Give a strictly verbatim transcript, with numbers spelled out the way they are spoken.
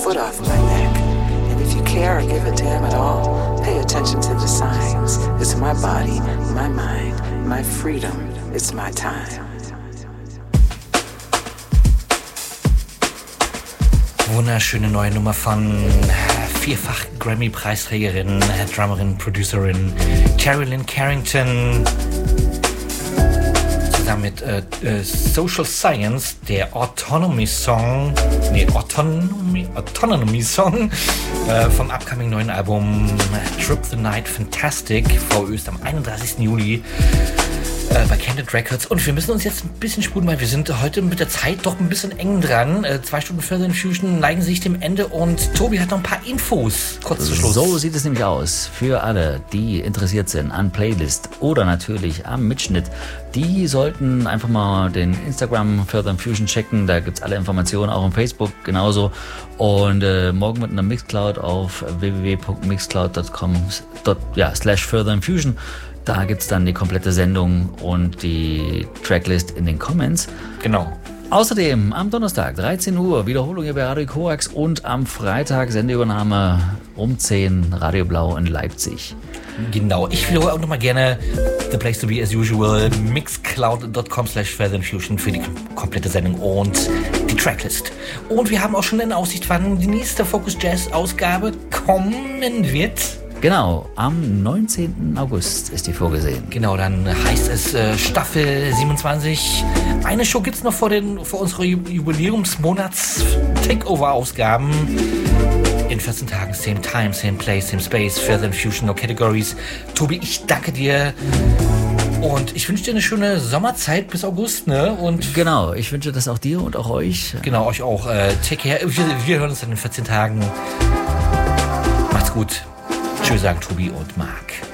foot off my neck. And if you care or give a damn at all, pay attention to the signs. It's my body, my mind, my freedom. It's my time. Wunderschöne neue Nummer von vierfach Grammy-Preisträgerin, Drummerin, Producerin Carolyn Carrington. Zusammen mit äh, äh, Social Science, der Autonomy Song, nee, Autonomy, Autonomy Song äh, vom upcoming neuen Album Trip the Night Fantastic, vorerst am einunddreißigsten Juli. Äh, bei Candid Records. Und wir müssen uns jetzt ein bisschen sputen, weil wir sind heute mit der Zeit doch ein bisschen eng dran. Äh, zwei Stunden Further Infusion neigen sich dem Ende und Tobi hat noch ein paar Infos kurz zu Schluss. So sieht es nämlich aus. Für alle, die interessiert sind an Playlist oder natürlich am Mitschnitt, die sollten einfach mal den Instagram Further Infusion checken. Da gibt es alle Informationen, auch auf Facebook genauso. Und äh, morgen mit einer Mixcloud auf w w w punkt mixcloud punkt com ja, slash Further Infusion. Da gibt es dann die komplette Sendung und die Tracklist in den Comments. Genau. Außerdem am Donnerstag dreizehn Uhr Wiederholung hier bei Radio Koax und am Freitag Sendeübernahme um zehn Radio Blau in Leipzig. Genau, ich wiederhole auch nochmal gerne the place to be as usual, mixcloud punkt com slash further infusion für die komplette Sendung und die Tracklist. Und wir haben auch schon in Aussicht, wann die nächste Focus Jazz Ausgabe kommen wird. Genau, am neunzehnten August ist die vorgesehen. Genau, dann heißt es äh, Staffel siebenundzwanzig. Eine Show gibt's noch vor, den, vor unserer Jubiläumsmonats-Takeover-Ausgaben. In vierzehn Tagen, same time, same place, same space, Further Infusion, no categories. Tobi, ich danke dir. Und ich wünsche dir eine schöne Sommerzeit bis August, ne? Und genau, ich wünsche das auch dir und auch euch. Genau, euch auch. Äh, take care. Wir, wir hören uns dann in vierzehn Tagen. Macht's gut. Tschüss, sagen Tobi und Marc.